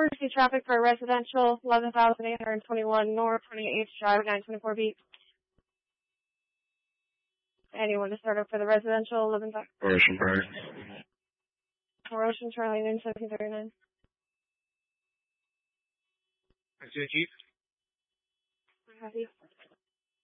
emergency traffic for residential, 11,821 North 28th Drive, 924B. Anyone to start up for the residential, 11,000. Ocean Park. Ocean Charlie, 1739. I see the chief. Happy.